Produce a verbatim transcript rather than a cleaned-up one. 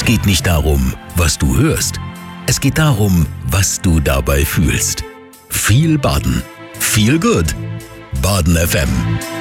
Es geht nicht darum, was du hörst. Es geht darum, was du dabei fühlst. Viel Baden. Viel gut. Baden F M.